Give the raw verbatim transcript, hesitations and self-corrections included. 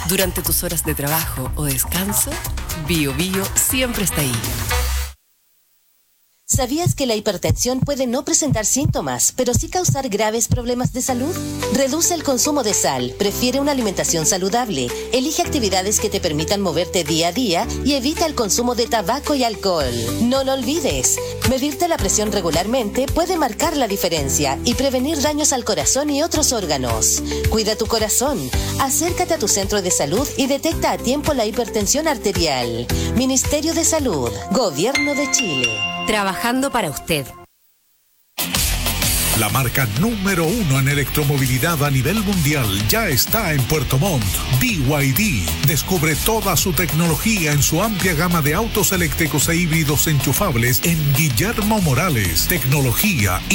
Durante tus horas de trabajo o descanso, Bio Bio siempre está ahí. ¿Sabías que la hipertensión puede no presentar síntomas, pero sí causar graves problemas de salud? Reduce el consumo de sal, prefiere una alimentación saludable, elige actividades que te permitan moverte día a día y evita el consumo de tabaco y alcohol. No lo olvides, medirte la presión regularmente puede marcar la diferencia y prevenir daños al corazón y otros órganos. Cuida tu corazón, acércate a tu centro de salud y detecta a tiempo la hipertensión arterial. Ministerio de Salud, Gobierno de Chile. Trabajando para usted. La marca número uno en electromovilidad a nivel mundial ya está en Puerto Montt. B Y D. Descubre toda su tecnología en su amplia gama de autos eléctricos e híbridos enchufables en Guillermo Morales. Tecnología